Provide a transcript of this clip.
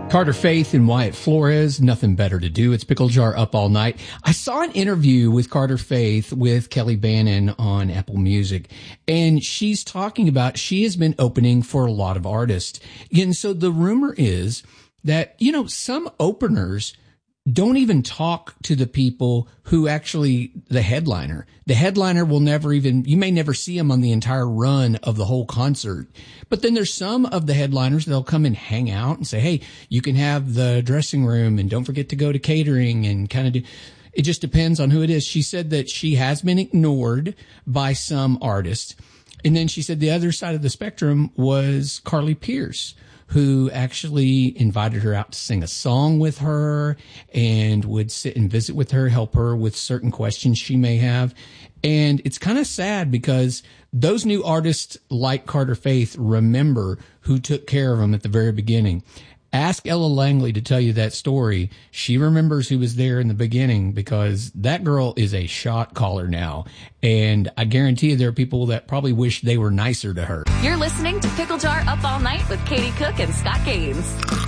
Carter Faith and Wyatt Flores, Nothing Better to Do. It's Pickle Jar Up All Night. I saw an interview with Carter Faith with Kelly Bannon on Apple Music, and she's talking about she has been opening for a lot of artists. And so the rumor is that, you know, some openers don't even talk to the people who actually, the headliner. The headliner will never even, you may never see him on the entire run of the whole concert. But then there's some of the headliners that'll come and hang out and say, hey, you can have the dressing room and don't forget to go to catering and kind of do. It just depends on who it is. She said that she has been ignored by some artists. And then she said the other side of the spectrum was Carly Pearce, who actually invited her out to sing a song with her and would sit and visit with her, help her with certain questions she may have. And it's kind of sad because those new artists like Carter Faith remember who took care of them at the very beginning. Ask Ella Langley to tell you that story. She remembers who was there in the beginning because that girl is a shot caller now. And I guarantee you there are people that probably wish they were nicer to her. You're listening to Pickle Jar Up All Night with Katie Cook and Scott Gaines.